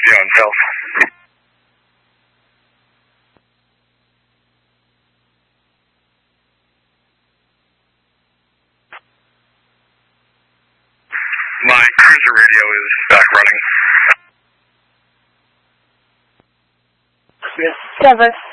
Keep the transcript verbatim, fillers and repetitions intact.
Yeah, on self. My cruiser radio is back running. Yes. Service.